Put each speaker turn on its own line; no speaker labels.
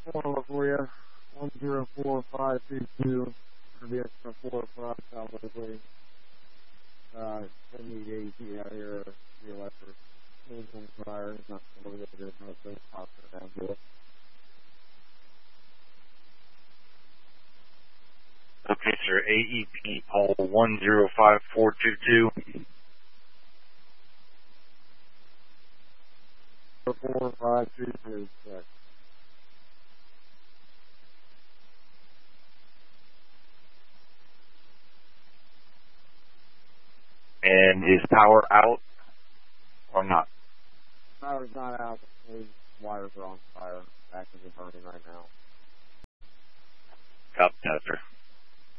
One for you. 104522 for the extra 45 Southwestly. I need AZ out here. The electric. Engine fire is not fully loaded. No, so pop it down to it.
Okay, sir. AEP Paul 105422.
4522. Correct.
And is power out or not?
Power's not out. These wires are on fire. Actively burning right now.
Copy that, sir.